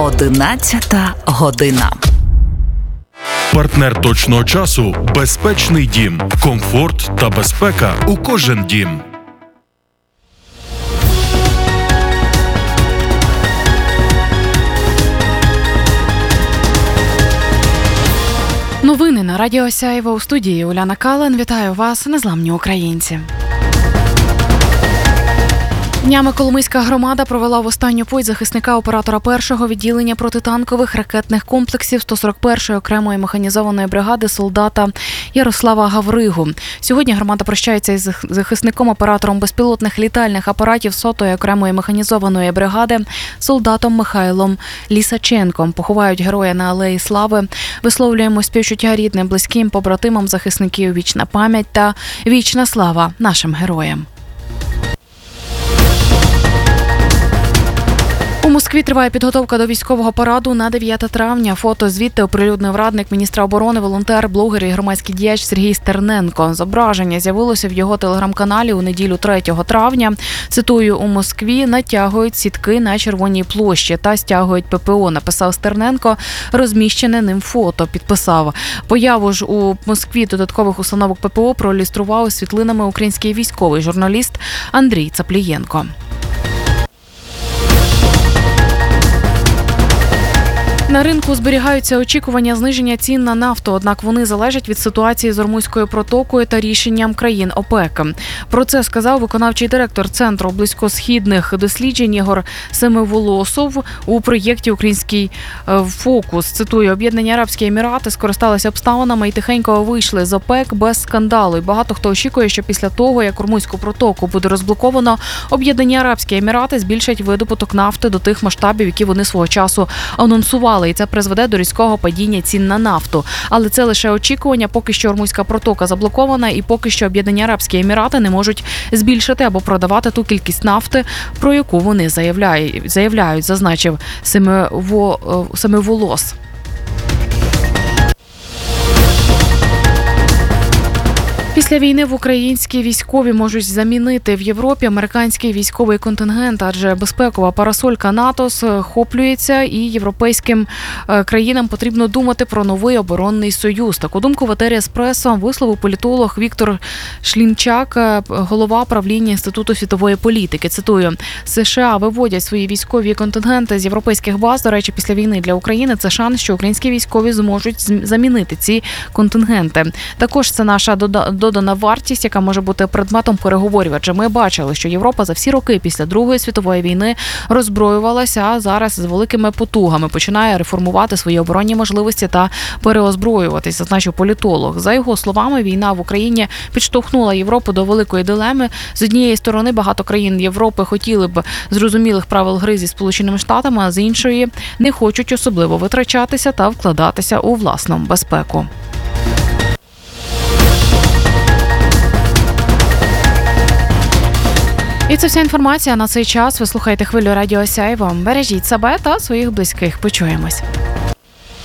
11 година. Партнер точного часу – безпечний дім. Комфорт та безпека у кожен дім. Новини на Радіо Сяйво. У студії Уляна Кален. Вітаю вас, незламні українці. Днями Коломийська громада провела в останню путь захисника оператора першого відділення протитанкових ракетних комплексів 141-ї окремої механізованої бригади солдата Ярослава Гавригу. Сьогодні громада прощається із захисником-оператором безпілотних літальних апаратів 100-ї окремої механізованої бригади солдатом Михайлом Лісаченком. Поховають героя на Алеї Слави. Висловлюємо співчуття рідним, близьким, побратимам захисників. Вічна пам'ять та вічна слава нашим героям. У Москві триває підготовка до військового параду на 9 травня. Фото звідти оприлюднив радник міністра оборони, волонтер, блогер і громадський діяч Сергій Стерненко. Зображення з'явилося в його телеграм-каналі у неділю 3 травня. Цитую, у Москві натягують сітки на Червоній площі та стягують ППО, написав Стерненко, розміщене ним фото, підписав. Появу ж у Москві додаткових установок ППО проілюстрував світлинами український військовий журналіст Андрій Цаплієнко. На ринку зберігаються очікування зниження цін на нафту, однак вони залежать від ситуації з Ормузькою протокою та рішенням країн ОПЕК. Про це сказав виконавчий директор Центру близькосхідних досліджень Ігор Семиволосов у проєкті «Український фокус». Цитую, Об'єднані Арабські Емірати скористалися обставинами і тихенько вийшли з ОПЕК без скандалу. І багато хто очікує, що після того, як Ормузьку протоку буде розблоковано, Об'єднані Арабські Емірати збільшать видобуток нафти до тих масштабів, які вони свого часу анонсували. І це призведе до різкого падіння цін на нафту. Але це лише очікування, поки що Ормузька протока заблокована і поки що Об'єднані Арабські Емірати не можуть збільшити або продавати ту кількість нафти, про яку вони заявляють, зазначив Семиволос. Після війни в українські військові можуть замінити в Європі американський військовий контингент, адже безпекова парасолька НАТО схоплюється і європейським країнам потрібно думати про новий оборонний союз. Таку думку в етері «Еспресо» висловив політолог Віктор Шлінчак, голова правління Інституту світової політики. Цитую, США виводять свої військові контингенти з європейських баз. До речі, після війни для України це шанс, що українські військові зможуть замінити ці контингенти. Також це наша додана вартість, яка може бути предметом переговорів. Адже ми бачили, що Європа за всі роки після Другої світової війни роззброювалася, а зараз з великими потугами починає реформувати свої оборонні можливості та переозброюватись, зазначив політолог. За його словами, війна в Україні підштовхнула Європу до великої дилеми. З однієї сторони, багато країн Європи хотіли б зрозумілих правил гри зі Сполученими Штатами, а з іншої не хочуть особливо витрачатися та вкладатися у власну безпеку. І це вся інформація на цей час. Ви слухаєте хвилю Радіо Сяйво. Бережіть себе та своїх близьких. Почуємось.